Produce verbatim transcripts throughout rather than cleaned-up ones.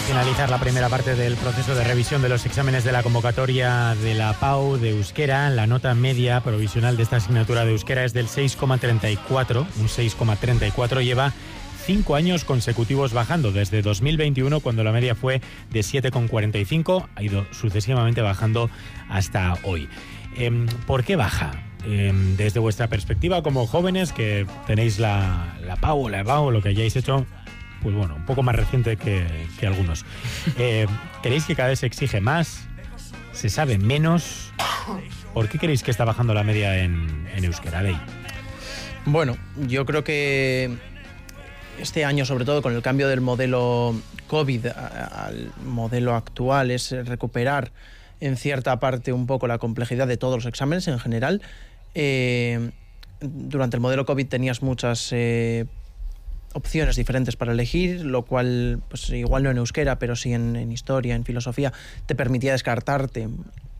finalizar la primera parte del proceso de revisión de los exámenes de la convocatoria de la P A U de euskera. La nota media provisional de esta asignatura de euskera es del seis coma treinta y cuatro. Un seis coma treinta y cuatro lleva cinco años consecutivos bajando. Desde dos mil veintiuno, cuando la media fue de siete coma cuarenta y cinco, ha ido sucesivamente bajando hasta hoy. Eh, ¿Por qué baja? Eh, desde vuestra perspectiva como jóvenes que tenéis la, la P A U, la E B A U, lo que hayáis hecho, pues bueno, un poco más reciente que, que algunos. Eh, ¿Creéis que cada vez se exige más? ¿Se sabe menos? ¿Por qué creéis que está bajando la media en, en euskera, Ley? Bueno, yo creo que este año, sobre todo con el cambio del modelo COVID al modelo actual, es recuperar en cierta parte un poco la complejidad de todos los exámenes en general. Eh, durante el modelo COVID tenías muchas eh, opciones diferentes para elegir, lo cual, pues igual no en euskera, pero sí en, en historia, en filosofía, te permitía descartarte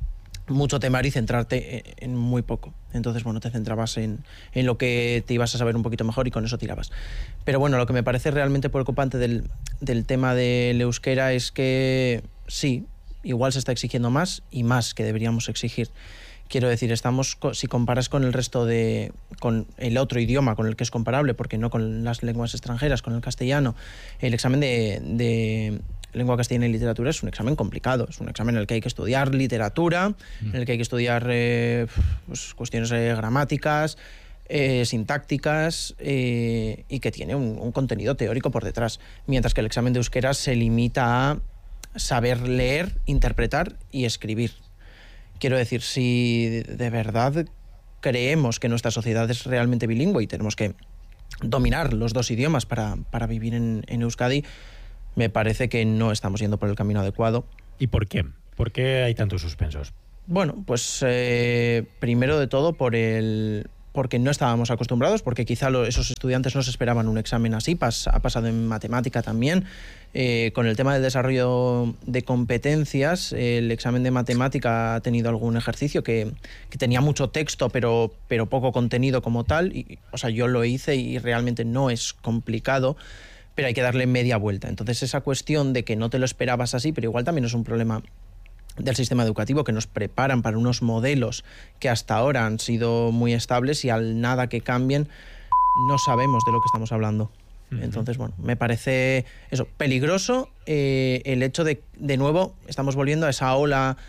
mucho temario y centrarte en muy poco. Entonces, bueno, te centrabas en, en lo que te ibas a saber un poquito mejor y con eso tirabas. Pero bueno, lo que me parece realmente preocupante del, del tema del euskera es que sí, igual se está exigiendo más y más que deberíamos exigir. Quiero decir, estamos, si comparas con el resto de, con el otro idioma con el que es comparable, porque no con las lenguas extranjeras, con el castellano, el examen de, de lengua castellana y literatura es un examen complicado, es un examen en el que hay que estudiar literatura, mm. en el que hay que estudiar eh, pues, cuestiones eh, gramáticas, eh, sintácticas, eh, y que tiene un, un contenido teórico por detrás, mientras que el examen de euskera se limita a saber leer, interpretar y escribir. Quiero decir, si de verdad creemos que nuestra sociedad es realmente bilingüe y tenemos que dominar los dos idiomas para, para vivir en, en Euskadi, me parece que no estamos yendo por el camino adecuado. ¿Y por qué? ¿Por qué hay tantos suspensos? Bueno, pues eh, primero de todo por el... porque no estábamos acostumbrados, porque quizá lo, esos estudiantes no se esperaban un examen así, pas, ha pasado en matemática también. Eh, con el tema del desarrollo de competencias, eh, el examen de matemática ha tenido algún ejercicio que, que tenía mucho texto, pero, pero poco contenido como tal. Y, o sea, yo lo hice y realmente no es complicado, pero hay que darle media vuelta. Entonces, esa cuestión de que no te lo esperabas así, pero igual también es un problema del sistema educativo, que nos preparan para unos modelos que hasta ahora han sido muy estables y al nada que cambien no sabemos de lo que estamos hablando. Uh-huh. Entonces, bueno, me parece eso peligroso, eh, el hecho de, de nuevo, estamos volviendo a esa ola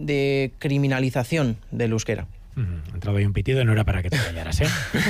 de criminalización del euskera. Uh-huh. Ha entrado ahí un pitido y no era para que te callaras, ¿eh?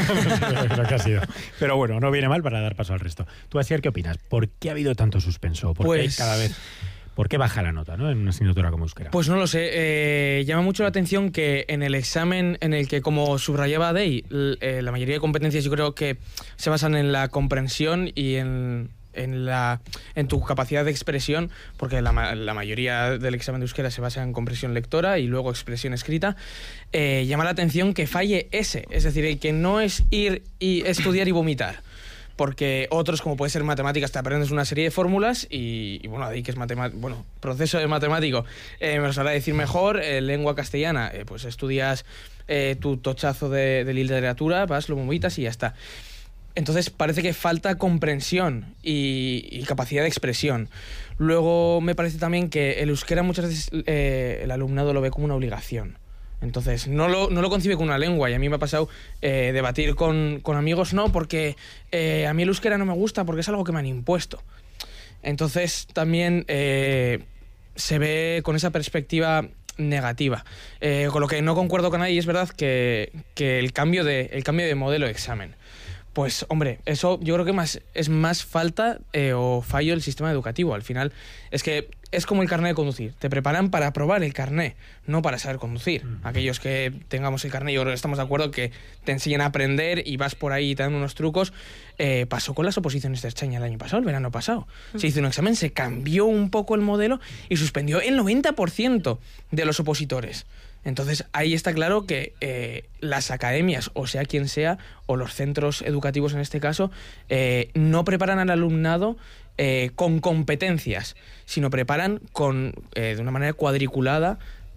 Creo que ha sido. Pero bueno, no viene mal para dar paso al resto. Tú, Asier, ¿qué opinas? ¿Por qué ha habido tanto suspenso? ¿Por pues... qué hay cada vez... ¿Por qué baja la nota, ¿no?, en una asignatura como euskera? Pues no lo sé. Eh, llama mucho la atención que en el examen en el que, como subrayaba Dey, eh, la mayoría de competencias yo creo que se basan en la comprensión y en, en, la, en tu capacidad de expresión, porque la, la mayoría del examen de euskera se basa en comprensión lectora y luego expresión escrita. Eh, llama la atención que falle ese, es decir, el que no es ir y estudiar y vomitar. Porque otros, como puede ser matemáticas, te aprendes una serie de fórmulas y, y bueno, ahí que es matemático, bueno, proceso de matemático, eh, me lo sabrá decir mejor. Eh, lengua castellana, eh, pues estudias eh, tu tochazo de, de literatura, vas, lo vomitas y ya está. Entonces parece que falta comprensión y, y capacidad de expresión. Luego me parece también que el euskera muchas veces eh, el alumnado lo ve como una obligación. Entonces, no lo, no lo concibe como una lengua, y a mí me ha pasado eh, debatir con, con amigos, no, porque eh, a mí el euskera no me gusta porque es algo que me han impuesto. Entonces, también eh, se ve con esa perspectiva negativa. Eh, con lo que no concuerdo con nadie, es verdad que, que el, cambio de, el cambio de modelo de examen. Pues, hombre, eso yo creo que más es más falta eh, o fallo del sistema educativo. Al final, es que es como el carnet de conducir. Te preparan para aprobar el carnet, no para saber conducir. Mm. Aquellos que tengamos el carnet, yo creo que estamos de acuerdo que te enseñan a aprender y vas por ahí y te dan unos trucos. Eh, pasó con las oposiciones de Ertzaintza el año pasado, el verano pasado. Mm. Se hizo un examen, se cambió un poco el modelo y suspendió el noventa por ciento de los opositores. Entonces, ahí está claro que eh, las academias, o sea quien sea, o los centros educativos en este caso, eh, no preparan al alumnado eh, con competencias, sino preparan con, eh, de una manera cuadriculada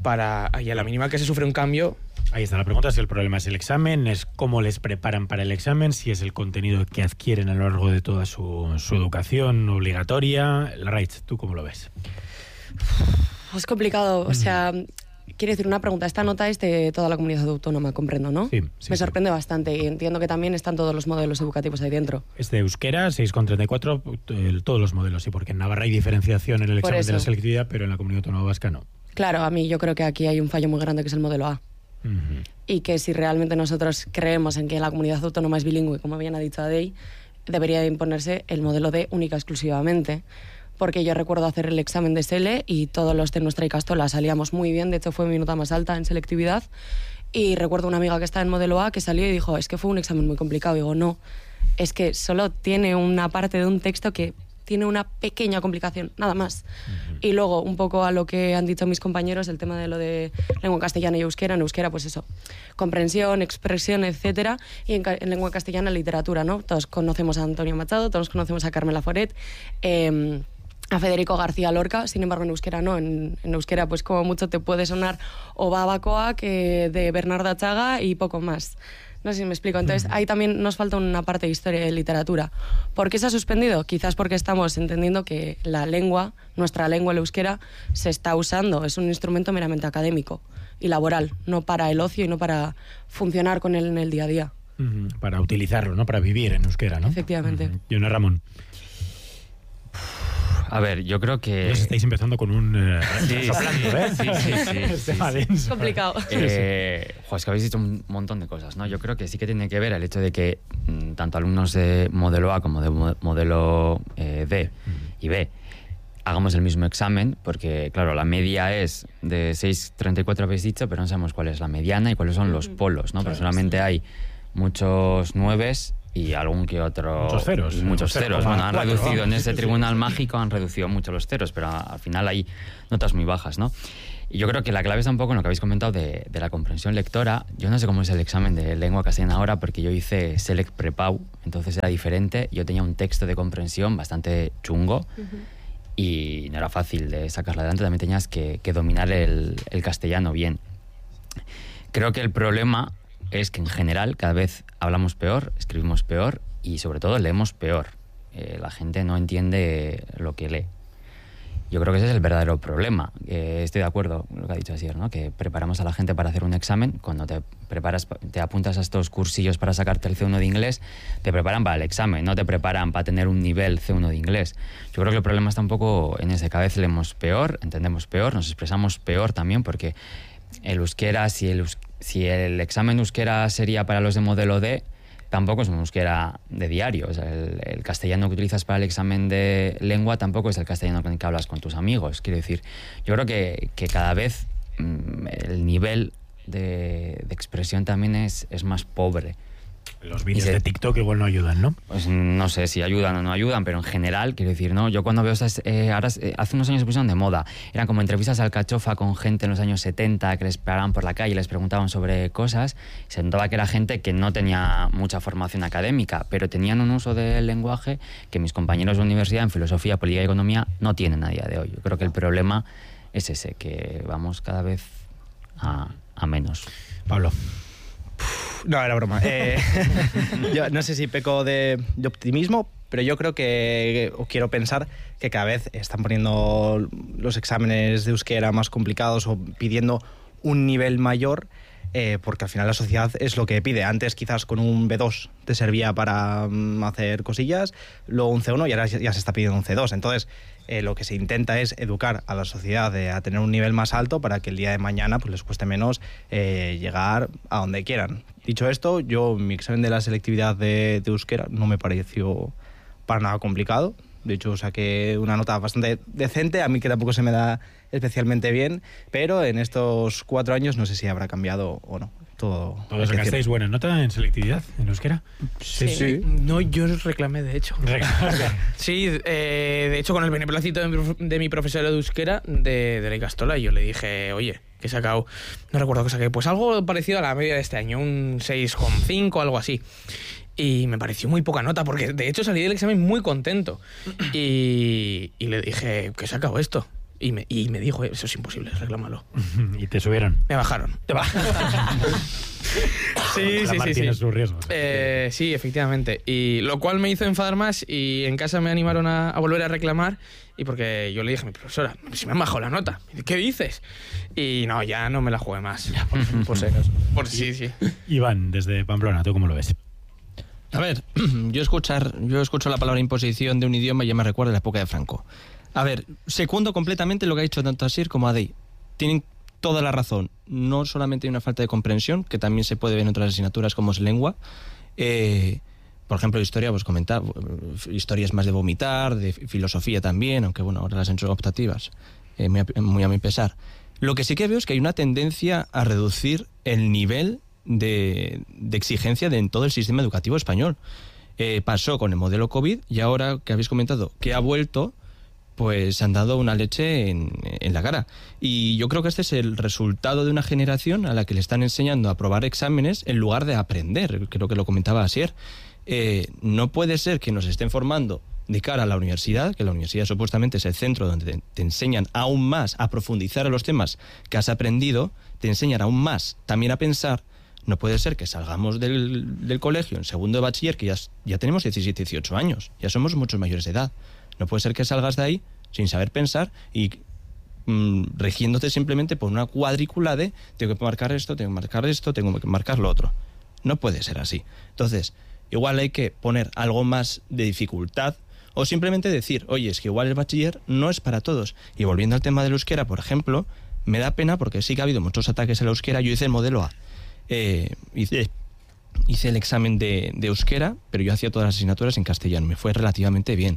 para, y a la mínima que se sufre un cambio... Ahí está la pregunta, si el problema es el examen, es cómo les preparan para el examen, si es el contenido que adquieren a lo largo de toda su, su educación obligatoria. Larraitz, ¿tú cómo lo ves? Es complicado, o sea... Quiero decir, una pregunta. Esta nota es de toda la comunidad autónoma, comprendo, ¿no? Sí, sí. Me sí. sorprende bastante y entiendo que también están todos los modelos educativos ahí dentro. Es de euskera, seis coma treinta y cuatro, todos los modelos, sí, porque en Navarra hay diferenciación en el examen de la selectividad, pero en la comunidad autónoma vasca no. Claro, a mí yo creo que aquí hay un fallo muy grande que es el modelo A. Uh-huh. Y que si realmente nosotros creemos en que la comunidad autónoma es bilingüe, como bien ha dicho Adey, debería de imponerse el modelo D única exclusivamente. Porque yo recuerdo hacer el examen de S L y todos los de nuestra Icastola salíamos muy bien, de hecho fue mi nota más alta en selectividad, y recuerdo una amiga que está en modelo A que salió y dijo, es que fue un examen muy complicado. Y digo, no, es que solo tiene una parte de un texto que tiene una pequeña complicación, nada más. Uh-huh. Y luego, un poco a lo que han dicho mis compañeros, el tema de lo de lengua castellana y euskera. En euskera, pues eso, comprensión, expresión, etcétera. Y en, en lengua castellana, literatura, ¿no? Todos conocemos a Antonio Machado, todos conocemos a Carmen Laforet, eh, a Federico García Lorca. Sin embargo, en euskera no. En, en euskera, pues como mucho te puede sonar o Babacoa, que de Bernarda Chaga y poco más. No sé si me explico. Entonces, ahí también nos falta una parte de historia y literatura. ¿Por qué se ha suspendido? Quizás porque estamos entendiendo que la lengua, nuestra lengua, el euskera, se está usando. Es un instrumento meramente académico y laboral, no para el ocio y no para funcionar con él en el día a día. Uh-huh. Para utilizarlo, ¿no? Para vivir en euskera, ¿no? Efectivamente. Uh-huh. Yone Ramón. A ver, yo creo que... Os estáis empezando con un... Uh, sí, soplando, ¿eh? sí, sí, sí, es sí, tema sí. denso. Complicado. Eh, jo, es que habéis dicho un montón de cosas, ¿no? Yo creo que sí que tiene que ver el hecho de que mm, tanto alumnos de modelo A como de mo- modelo eh, D y B hagamos el mismo examen, porque, claro, la media es de seis coma treinta y cuatro, habéis dicho, pero no sabemos cuál es la mediana y cuáles son los polos, ¿no? Claro, personalmente sí. Hay muchos nueves y algún que otro... Muchos ceros. Y muchos cero, ceros. Bueno, han cuatro, reducido ¿no? en ese tribunal mágico, han reducido mucho los ceros, pero al final hay notas muy bajas, ¿no? Y yo creo que la clave está un poco en lo que habéis comentado de, de la comprensión lectora. Yo no sé cómo es el examen de lengua castellana ahora, porque yo hice Select Prepau, entonces era diferente. Yo tenía un texto de comprensión bastante chungo uh-huh. y no era fácil de sacarla adelante. También tenías que, que dominar el, el castellano bien. Creo que el problema es que en general cada vez hablamos peor, escribimos peor y sobre todo leemos peor. Eh, la gente no entiende lo que lee. Yo creo que ese es el verdadero problema. Eh, estoy de acuerdo con lo que ha dicho Asier, ¿no? Que preparamos a la gente para hacer un examen. Cuando te preparas, te apuntas a estos cursillos para sacarte el C uno de inglés, te preparan para el examen, no te preparan para tener un nivel C uno de inglés. Yo creo que el problema está un poco en ese. Cada vez leemos peor, entendemos peor, nos expresamos peor también, porque el euskera, si el, si el examen euskera sería para los de modelo D, tampoco es un euskera de diario. O sea, el, el castellano que utilizas para el examen de lengua tampoco es el castellano con el que hablas con tus amigos. Quiero decir, yo creo que, que cada vez mmm, el nivel de, de expresión también es, es más pobre. Los vídeos de TikTok igual no ayudan, ¿no? Pues no sé si ayudan o no ayudan, pero en general, quiero decir, ¿no? Yo cuando veo estas... Eh, ahora, eh, hace unos años se pusieron de moda. Eran como entrevistas al cachofa con gente en los años setenta que les paraban por la calle y les preguntaban sobre cosas. Se notaba que era gente que no tenía mucha formación académica, pero tenían un uso del lenguaje que mis compañeros de universidad en filosofía, política y economía no tienen a día de hoy. Yo creo que el problema es ese, que vamos cada vez a, a menos. Pablo. No, era broma. Eh, yo no sé si peco de, de optimismo, pero yo creo que, o quiero pensar, que cada vez están poniendo los exámenes de euskera más complicados o pidiendo un nivel mayor, eh, porque al final la sociedad es lo que pide. Antes quizás con un B dos te servía para um, hacer cosillas, luego un C uno y ahora ya se está pidiendo un C dos. Entonces, eh, lo que se intenta es educar a la sociedad eh, a tener un nivel más alto para que el día de mañana pues, les cueste menos eh, llegar a donde quieran. Dicho esto, yo mi examen de la selectividad de, de euskera no me pareció para nada complicado. De hecho, saqué una nota bastante decente, a mí que tampoco se me da especialmente bien, pero en estos cuatro años no sé si habrá cambiado o no. Todo ¿Todos sacasteis buena nota en selectividad, en euskera? Sí, sí. No, yo reclamé, de hecho. Sí, eh, de hecho, con el beneplácito de mi, de mi profesora de euskera de, de la Icastola, yo le dije, oye, que he sacado, no recuerdo qué saqué, pues algo parecido a la media de este año, un seis coma cinco, algo así. Y me pareció muy poca nota, porque de hecho salí del examen muy contento. Y, y le dije, ¿qué he sacado esto? Y me, y me dijo, eso es imposible, reclámalo. ¿Y te subieron? Me bajaron. ¿Te bajaron? Sí, sí, sí. Tiene sí. sus riesgos. Eh, sí, efectivamente. Y lo cual me hizo enfadar más y en casa me animaron a, a volver a reclamar y porque yo le dije a mi profesora, si me han bajado la nota, ¿qué dices? Y no, ya no me la jugué más. Ya, por, por si acaso. Por sí, sí. Iván, desde Pamplona, ¿tú cómo lo ves? A ver, yo escuchar, yo escucho la palabra imposición de un idioma y ya me recuerda a la época de Franco. A ver, secundo completamente lo que ha dicho tanto Asier como Adey. Tienen toda la razón. No solamente hay una falta de comprensión, que también se puede ver en otras asignaturas como es lengua. Eh, por ejemplo, historia, pues comentaba, historias más de vomitar, de filosofía también, aunque bueno, ahora las han hecho optativas, eh, muy a mi pesar. Lo que sí que veo es que hay una tendencia a reducir el nivel de, de exigencia de, en todo el sistema educativo español. Eh, pasó con el modelo COVID y ahora que habéis comentado que ha vuelto, pues han dado una leche en, en la cara. Y yo creo que este es el resultado de una generación a la que le están enseñando a aprobar exámenes en lugar de aprender. Creo que lo comentaba Asier. Eh, no puede ser que nos estén formando de cara a la universidad, que la universidad supuestamente es el centro donde te, te enseñan aún más a profundizar en los temas que has aprendido, te enseñan aún más también a pensar. No puede ser que salgamos del, del colegio en segundo de bachiller, que ya, ya tenemos diecisiete, dieciocho años, ya somos muchos mayores de edad. No puede ser que salgas de ahí sin saber pensar y mmm, rigiéndote simplemente por una cuadrícula de tengo que marcar esto, tengo que marcar esto, tengo que marcar lo otro. No puede ser así. Entonces, igual hay que poner algo más de dificultad o simplemente decir, oye, es que igual el bachiller no es para todos. Y volviendo al tema del euskera, por ejemplo, me da pena porque sí que ha habido muchos ataques al euskera. Yo hice el modelo A. Eh, hice, hice el examen de, de euskera, pero yo hacía todas las asignaturas en castellano. Me fue relativamente bien.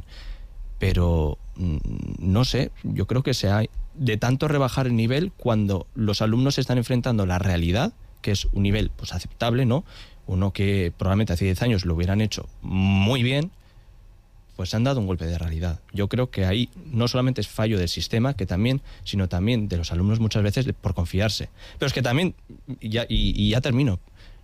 Pero no sé, yo creo que se ha de tanto rebajar el nivel cuando los alumnos se están enfrentando a la realidad, que es un nivel pues aceptable, ¿no? Uno que probablemente hace diez años lo hubieran hecho muy bien, pues han dado un golpe de realidad. Yo creo que ahí no solamente es fallo del sistema, que también, sino también de los alumnos muchas veces por confiarse. Pero es que también, y ya, y, y ya termino,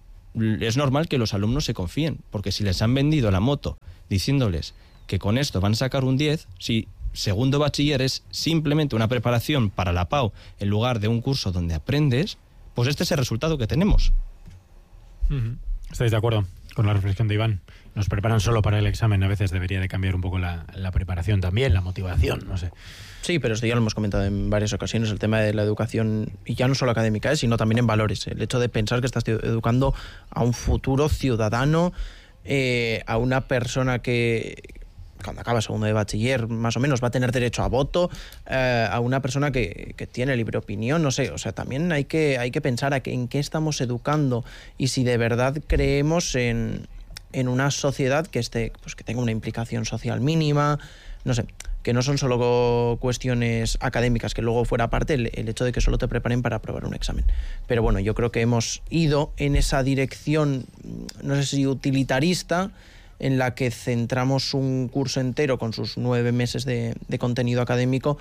es normal que los alumnos se confíen, porque si les han vendido la moto diciéndoles que con esto van a sacar un diez, si segundo bachiller es simplemente una preparación para la P A U en lugar de un curso donde aprendes, pues este es el resultado que tenemos. Uh-huh. ¿Estáis de acuerdo con la reflexión de Iván? Nos preparan solo para el examen, a veces debería de cambiar un poco la, la preparación también, la motivación, no sé. Sí, pero esto ya lo hemos comentado en varias ocasiones, el tema de la educación, y ya no solo académica, ¿eh? sino también en valores. El hecho de pensar que estás educando a un futuro ciudadano, eh, a una persona que cuando acaba segundo de bachiller, más o menos, va a tener derecho a voto, eh, a una persona que, que tiene libre opinión, no sé, o sea, también hay que, hay que pensar a que, en qué estamos educando y si de verdad creemos en, en una sociedad que, esté, pues, que tenga una implicación social mínima, no sé, que no son solo cuestiones académicas, que luego fuera parte el, el hecho de que solo te preparen para aprobar un examen. Pero bueno, yo creo que hemos ido en esa dirección, no sé si utilitarista, en la que centramos un curso entero con sus nueve meses de, de contenido académico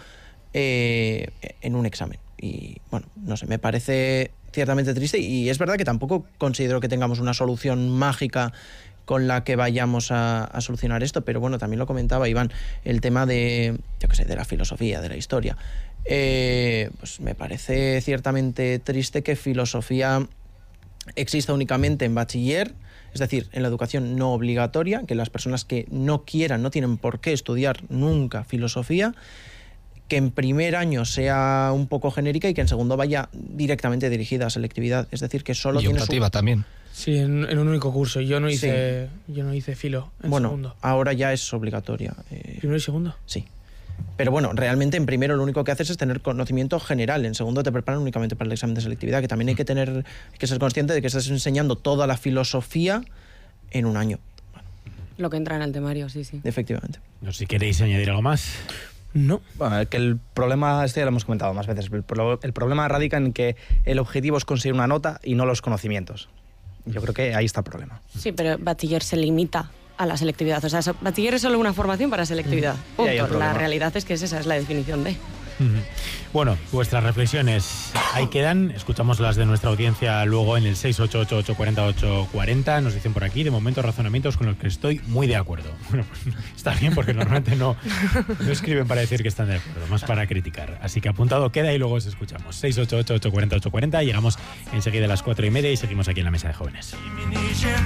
eh, en un examen. Y bueno, no sé, me parece ciertamente triste y es verdad que tampoco considero que tengamos una solución mágica con la que vayamos a, a solucionar esto, pero bueno, también lo comentaba Iván, el tema de, yo qué sé, de la filosofía, de la historia. Eh, pues me parece ciertamente triste que filosofía exista únicamente en bachiller, es decir, en la educación no obligatoria, que las personas que no quieran no tienen por qué estudiar nunca filosofía, que en primer año sea un poco genérica y que en segundo vaya directamente dirigida a selectividad, es decir, que solo y tiene optativa su... también. Sí, en, en un único curso. Yo no hice, sí. yo no hice filo en bueno, segundo. Ahora ya es obligatoria. Eh... ¿Primero y segundo? Sí. Pero bueno, realmente en primero lo único que haces es tener conocimiento general, en segundo te preparan únicamente para el examen de selectividad, que también hay que tener, hay que ser consciente de que estás enseñando toda la filosofía en un año. Bueno. Lo que entra en el temario, sí, sí. Efectivamente. No sé si queréis añadir algo más. No. Bueno, que el problema, este ya lo hemos comentado más veces, el, pro, el problema radica en que el objetivo es conseguir una nota y no los conocimientos. Yo creo que ahí está el problema. Sí, pero bachiller se limita a la selectividad. O sea, bachiller es solo una formación para selectividad. Punto. La realidad es que es esa, es la definición de... Bueno, vuestras reflexiones ahí quedan. Escuchamos las de nuestra audiencia luego en el seis ocho ocho, ocho cuatro cero, ocho cuatro cero. Nos dicen por aquí, de momento, razonamientos con los que estoy muy de acuerdo. Bueno, pues está bien, porque normalmente no, no escriben para decir que están de acuerdo, más para criticar. Así que apuntado queda y luego os escuchamos. seis ocho ocho, ocho cuatro cero, ocho cuatro cero. Llegamos enseguida a las cuatro y media y seguimos aquí en la Mesa de Jóvenes.